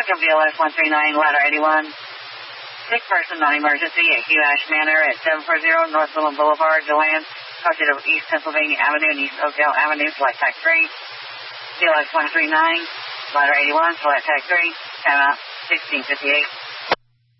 Central BLS 139, ladder 81. Sick person, non-emergency at Hugh Ash Manor at 740 North Woodland Boulevard, DeLand. Crossing over East Pennsylvania Avenue and East Oakdale Avenue, select tag 3. BLS 139, ladder 81, select tag 3. Timeout 1658.